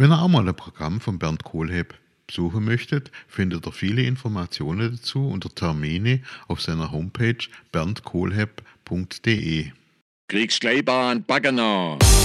Wenn ihr auch mal ein Programm von Bernd Kohlhepp besuchen möchtet, findet ihr viele Informationen dazu unter Termine auf seiner Homepage berndkohlhepp.de. Kriegst gleich an Bagger noch.